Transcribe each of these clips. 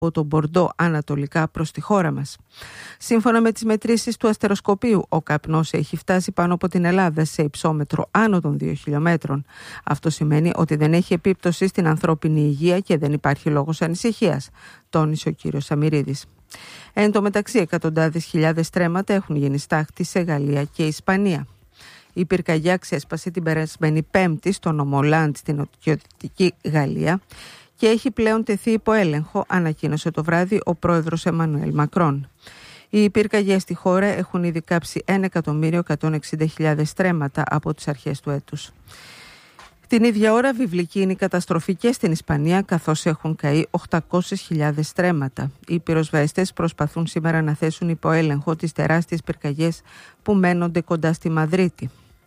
από τον Μπορντό ανατολικά προς τη χώρα μας. Σύμφωνα με τις μετρήσεις του αστεροσκοπείου, ο καπνός έχει φτάσει πάνω από την Ελλάδα σε υψόμετρο άνω των 2 χιλιόμετρων. Αυτό σημαίνει ότι δεν έχει επίπτωση στην ανθρώπινη υγεία και δεν υπάρχει λόγος ανησυχίας, τόνισε ο κύριος Σαμυρίδης. Εν τω μεταξύ, εκατοντάδες χιλιάδες στρέμματα έχουν γίνει στάχτη σε Γαλλία και Ισπανία. Η πυρκαγιά ξέσπασε την περασμένη Πέμπτη στο Νομολάντ στην νοτιοδυτική Γαλλία και έχει πλέον τεθεί υπό έλεγχο, ανακοίνωσε το βράδυ ο πρόεδρος Εμμανουέλ Μακρόν. Οι πυρκαγιές στη χώρα έχουν ήδη κάψει 1.160.000 στρέμματα από τις αρχές του έτους. Την ίδια ώρα βιβλική είναι η καταστροφή και στην Ισπανία, καθώς έχουν καεί 800.000 στρέμματα. Οι πυροσβέστες προσπαθούν σήμερα να θέσουν υπό έλεγχο τις τεράστιες πυρκαγιές που μένονται κοντά στη Μαδρίτη.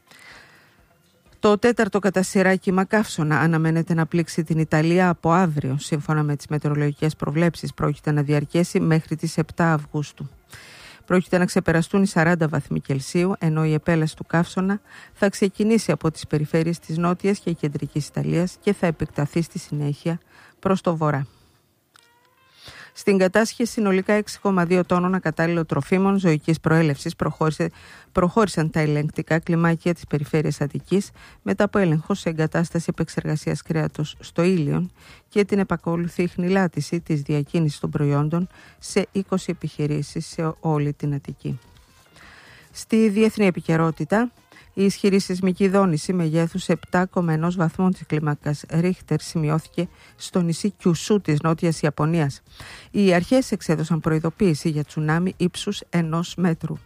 Το τέταρτο κατά σειρά κύμα καύσωνα αναμένεται να πλήξει την Ιταλία από αύριο. Σύμφωνα με τις μετεωρολογικές προβλέψεις, πρόκειται να διαρκέσει μέχρι τις 7 Αυγούστου. Πρόκειται να ξεπεραστούν οι 40 βαθμοί Κελσίου, ενώ η επέλαση του καύσωνα θα ξεκινήσει από τις περιφέρειες της νότιας και κεντρικής Ιταλίας και θα επεκταθεί στη συνέχεια προς το βορρά. Στην κατάσχεση συνολικά 6,2 τόνων ακατάλληλων τροφίμων ζωικής προέλευσης προχώρησαν τα ελεγκτικά κλιμάκια της περιφέρειας Αττικής μετά από έλεγχο σε εγκατάσταση επεξεργασίας κρέατος στο Ήλιον και την επακολουθή χνηλάτιση της διακίνησης των προϊόντων σε 20 επιχειρήσεις σε όλη την Αττική. Στη διεθνή επικαιρότητα, η ισχυρή σεισμική δόνηση μεγέθους 7,1 βαθμών της κλίμακας Ρίχτερ σημειώθηκε στο νησί Κιουσού της Νότιας Ιαπωνίας. Οι αρχές εξέδωσαν προειδοποίηση για τσουνάμι ύψους 1 μέτρου.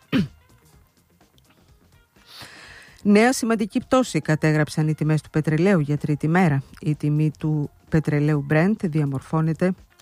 Νέα σημαντική πτώση κατέγραψαν οι τιμές του πετρελαίου για τρίτη μέρα. Η τιμή του πετρελαίου Brent διαμορφώνεται